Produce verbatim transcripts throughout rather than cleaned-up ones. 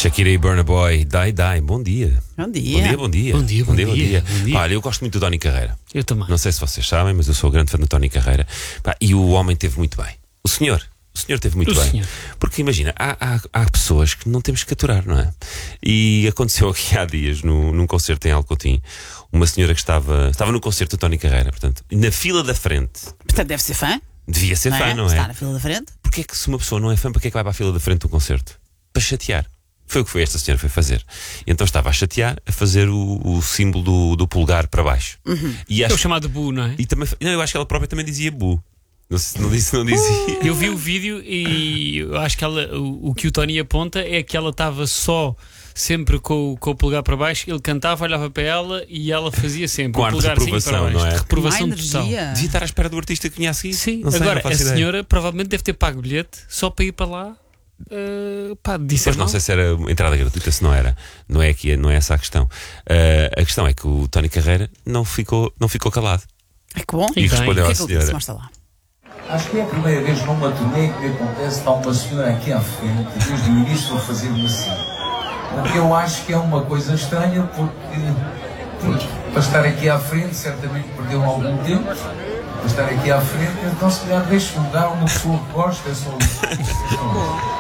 Shakira e Burna Boy, Die Die, bom dia. Bom dia. Bom dia, bom dia. Bom dia, bom dia, bom dia. bom dia. Olha, eu gosto muito do Tony Carreira. Eu também. Não sei se vocês sabem, mas eu sou grande fã do Tony Carreira. Pá, e o homem teve muito bem. O senhor, o senhor teve muito O bem. senhor. Porque imagina, há, há, há pessoas que não temos que aturar, não é? E aconteceu aqui há dias, no, num concerto em Alcotim, uma senhora que estava, estava no concerto do Tony Carreira, portanto, na fila da frente. Portanto, deve ser fã. Devia ser Não fã, é? não Está é? na fila da frente. Porque é que se uma pessoa não é fã, para que é que vai para a fila da frente do concerto? Para chatear. Foi o que foi esta senhora foi fazer. E então estava a chatear, a fazer o, o símbolo do, do polegar para baixo. Uhum. E, É acho, o chamado Bu, não é? e também, não, eu acho que ela própria também dizia bu. Não, sei se não disse, não dizia. Eu vi o vídeo e eu acho que ela, o, o que o Tony aponta é que ela estava só sempre com, o- com o polegar para baixo, ele cantava, olhava para ela e ela fazia sempre Com o ar de polegarzinho reprovação, para baixo. não é? De reprovação Má total. energia. Devia estar à espera do artista que vinha a seguir. Sim, Não sei, agora não a faço ideia. senhora provavelmente deve ter pago bilhete só para ir para lá. Uh, pá, disse Pois não sei se era entrada gratuita, se não era. Não é, aqui, não é essa a questão. Uh, a questão é que o Tony Carreira não ficou, não ficou calado. É que bom. E E bem. respondeu O que à é que ele disse? senhora. Mostra lá. Acho que é a primeira vez numa turnê que me acontece estar uma senhora aqui à frente, desde o início a fazer-me assim. O que eu acho que é uma coisa estranha, porque, porque para estar aqui à frente, certamente perdeu algum tempo. Para estar aqui à frente, então se calhar deixe-me dar uma pessoa que gosta, é só isso.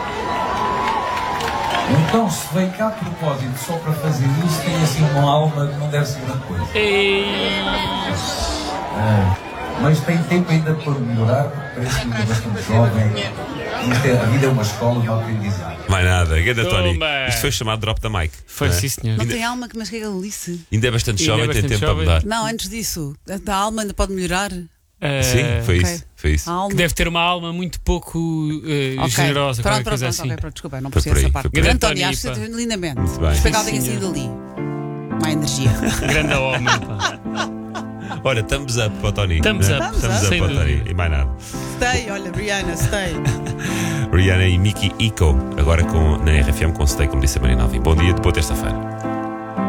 Então, se veio cá a propósito só para fazer isso, tem assim uma alma que não deve ser grande coisa. Ah, mas tem tempo ainda para melhorar, porque parece que ainda é bastante jovem. Isto é, a vida é uma escola de aprendizagem. Mais nada, ganda Tony. Toma. Isto foi chamado Drop the Mic. Foi, não é? sim, senhor. Não tem alma, mas o que é que ele disse? Ainda é bastante Ainda é jovem, tem bastante tempo jovem. para mudar. Não, antes disso. A alma ainda pode melhorar. Uh, Sim, foi ok. isso. Foi isso. A alma. Que deve ter uma alma muito pouco uh, Ok. generosa, Pronto, qualquer pronto, coisa pronto, assim. ok, pronto, desculpa, não Foi percebi por aí, essa foi parte. por aí. Grande Grande Tony, Tony, acho que pá. você lindamente. Muito bem. Espero que Sim, alguém tenha senhor. saído ali. Má energia. Grande homem, pá. Olha, thumbs up para o Tony. Thumbs né? up, Thumbs up sem para o Tony. dúvida. E mais nada. Stay, olha, Rihanna, stay. Rihanna e Mickey Eco, agora com, na R F M com Stay, como disse a Marina Alvim. Bom dia, de boa terça-feira.